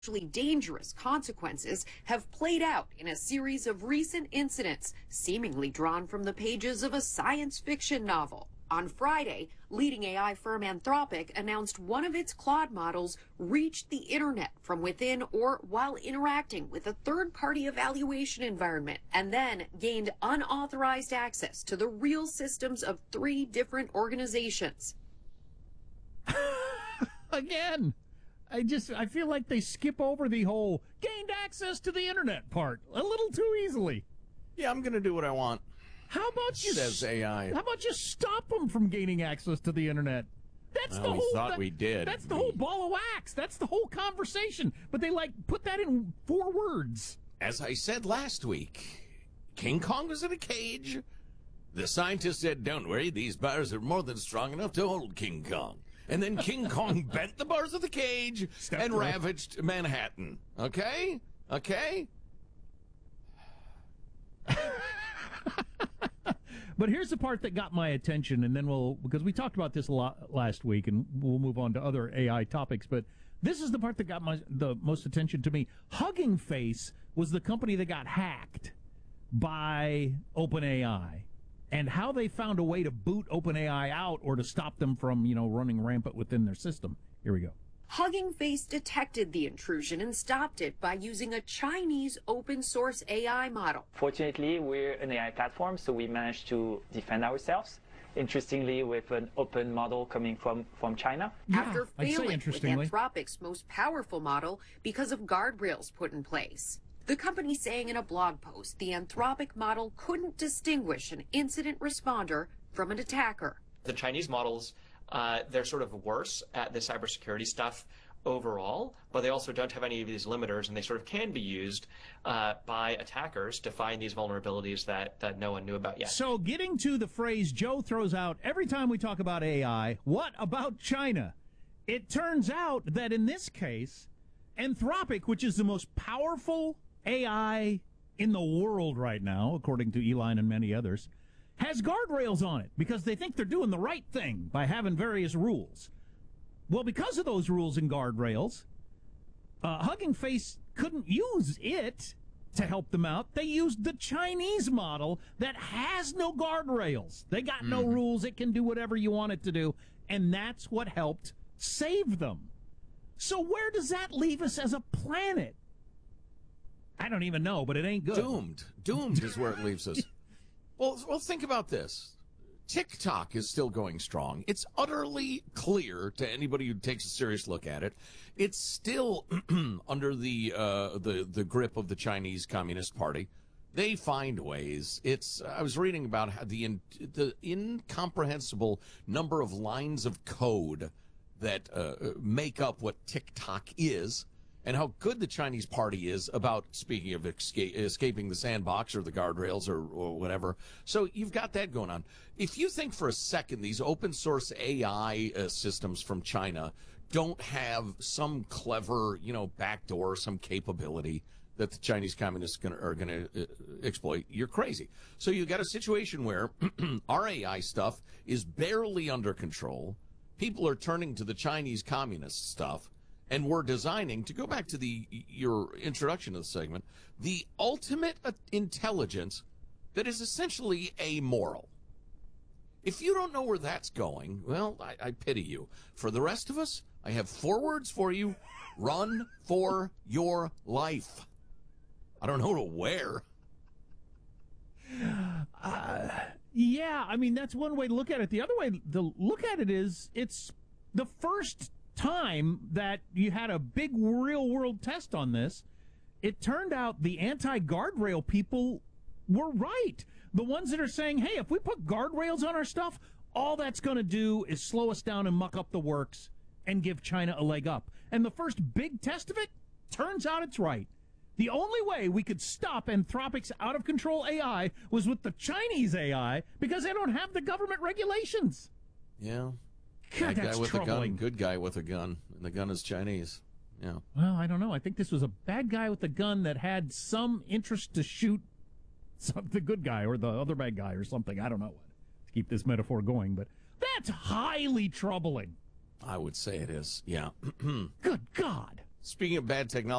dangerous consequences have played out in a series of recent incidents, seemingly drawn from the pages of a science fiction novel. On Friday, leading AI firm Anthropic announced one of its Claude models reached the internet from within or while interacting with a third-party evaluation environment, and then gained unauthorized access to the real systems of 3 different organizations. Again, I feel like they skip over the whole gained access to the internet part a little too easily. Yeah, I'm going to do what I want. How about you? Says AI. How about you stop them from gaining access to the internet? That's the whole. We thought we did. That's the whole ball of wax. That's the whole conversation. But they put that in 4 words. As I said last week, King Kong was in a cage. The scientist said, "Don't worry, these bars are more than strong enough to hold King Kong." And then King Kong bent the bars of the cage and ravaged Manhattan. Okay? But here's the part that got my attention, and then because we talked about this a lot last week, and we'll move on to other AI topics, but this is the part that got the most attention to me. Hugging Face was the company that got hacked by OpenAI, and how they found a way to boot OpenAI out or to stop them from, running rampant within their system. Here we go. Hugging Face detected the intrusion and stopped it by using a Chinese open-source AI model. Fortunately, we're an AI platform, so we managed to defend ourselves. Interestingly, with an open model coming from China. After failing with Anthropic's most powerful model because of guardrails put in place. The company saying in a blog post the Anthropic model couldn't distinguish an incident responder from an attacker. The Chinese models, they're sort of worse at the cybersecurity stuff overall, but they also don't have any of these limiters, and they sort of can be used by attackers to find these vulnerabilities that no one knew about yet. So getting to the phrase Joe throws out every time we talk about AI, what about China? It turns out that in this case, Anthropic, which is the most powerful AI in the world right now, according to Elon and many others, has guardrails on it because they think they're doing the right thing by having various rules. Well, because of those rules and guardrails, Hugging Face couldn't use it to help them out. They used the Chinese model that has no guardrails. They got no rules. It can do whatever you want it to do. And that's what helped save them. So where does that leave us as a planet? I don't even know, but it ain't good. Doomed is where it leaves us. Well, think about this. TikTok is still going strong. It's utterly clear to anybody who takes a serious look at it. It's still under the grip of the Chinese Communist Party. They find ways. I was reading about how the incomprehensible number of lines of code that make up what TikTok is, and how good the Chinese party is about, speaking of escaping the sandbox or the guardrails or whatever. So you've got that going on. If you think for a second these open source AI systems from China don't have some clever, backdoor, some capability that the Chinese communists are going to exploit, you're crazy. So you've got a situation where our AI stuff is barely under control. People are turning to the Chinese communist stuff. And we're designing, to go back to your introduction of the segment, the ultimate intelligence that is essentially amoral. If you don't know where that's going, well, I pity you. For the rest of us, I have 4 words for you. Run for your life. I don't know to where. Yeah, I mean, that's one way to look at it. The other way to look at it is it's the first time that you had a big real-world test on this. It turned out the anti-guardrail people were right. The ones that are saying, hey, if we put guardrails on our stuff, all that's going to do is slow us down and muck up the works and give China a leg up. And the first big test of it, turns out it's right. The only way we could stop Anthropic's out-of-control AI was with the Chinese AI because they don't have the government regulations. Yeah. God, bad guy with troubling. a gun, good guy with a gun, and the gun is Chinese. Yeah. Well, I don't know. I think this was a bad guy with a gun that had some interest to shoot the good guy or the other bad guy or something. I don't know what to keep this metaphor going, but that's highly troubling. I would say it is. Yeah. Good God. Speaking of bad technology.